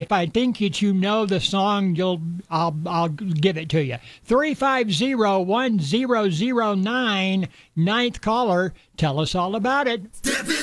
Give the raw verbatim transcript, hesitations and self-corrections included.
if I think that you know the song, you'll I'll I'll give it to you. three five zero, one zero zero nine, ninth caller. Tell us all about it.